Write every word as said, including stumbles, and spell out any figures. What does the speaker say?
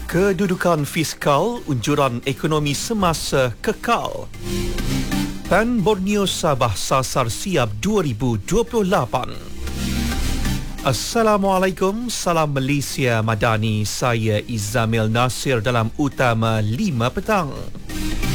Kedudukan fiskal, unjuran ekonomi semasa kekal. PAN Borneo Sabah sasar siap dua ribu dua puluh lapan. Assalamualaikum, salam Malaysia Madani. Saya Izamil Nasir dalam Utama lima petang.